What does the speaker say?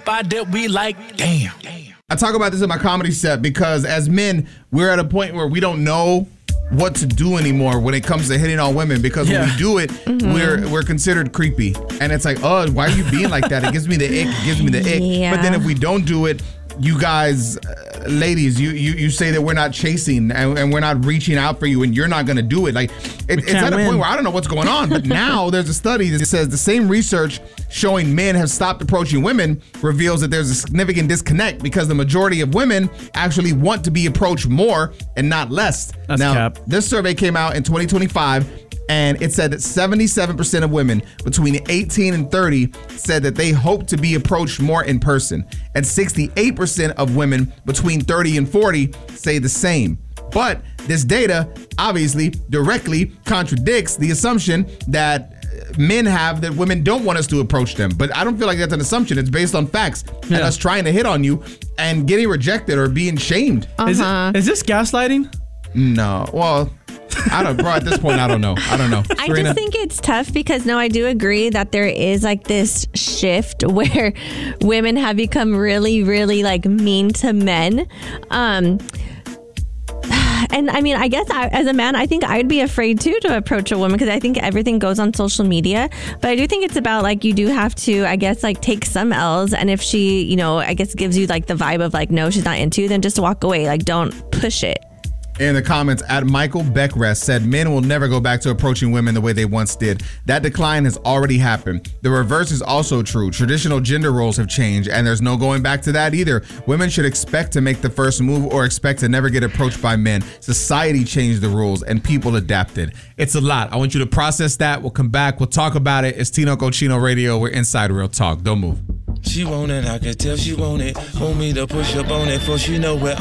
I dip, we like, damn. I talk about this in my comedy set because as men, we're at a point where we don't know what to do anymore when it comes to hitting on women, because when we do it, we're considered creepy. And it's like, oh, why are you being like that? It gives me the ick. It gives me the ick. Yeah. But then if we don't do it, you guys, ladies, you say that we're not chasing and we're not reaching out for you and you're not going to do it. Like it's at a point where I don't know what's going on. But now there's a study that says the same research showing men have stopped approaching women reveals that there's a significant disconnect because the majority of women actually want to be approached more and not less. That's now, cap. This survey came out in 2025. And it said that 77% of women between 18 and 30 said that they hope to be approached more in person. And 68% of women between 30 and 40 say the same. But this data obviously directly contradicts the assumption that men have that women don't want us to approach them. But I don't feel like that's an assumption. It's based on facts and us trying to hit on you and getting rejected or being shamed. Is this gaslighting? No. Well, I don't, bro, at this point, I don't know. I just think it's tough because I do agree that there is like this shift where women have become really, really like mean to men. And I mean, I guess as a man, I think I'd be afraid too to approach a woman because I think everything goes on social media. But I do think it's about like you do have to, I guess, like take some L's. And if she, you know, I guess gives you like the vibe of like, no, she's not into you, then just walk away. Like, don't push it. In the comments, at Michael Beckrest said, men will never go back to approaching women the way they once did. That decline has already happened. The reverse is also true. Traditional gender roles have changed, and there's no going back to that either. Women should expect to make the first move or expect to never get approached by men. Society changed the rules, and people adapted. It's a lot. I want you to process that. We'll come back. We'll talk about it. It's Tino Cochino Radio. We're inside Real Talk. Don't move. She want it, I can tell she want it. Want me to push up on it, for she know where